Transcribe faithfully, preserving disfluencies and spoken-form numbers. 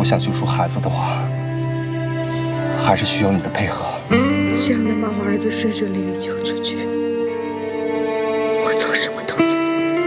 不想救出孩子的话，还是需要你的配合。 只要能把我儿子顺顺利利救出去，我做什么